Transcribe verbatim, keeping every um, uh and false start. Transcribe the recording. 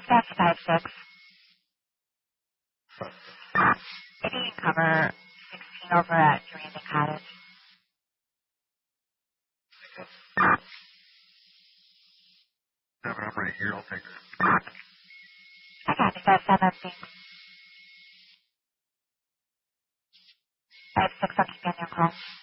dispatch five six. If you can cover sixteen over at Durandon Cottage. Seven, I'm right here. I'll take it. I got you. Five seven six. Five six. I'll keep you on your call.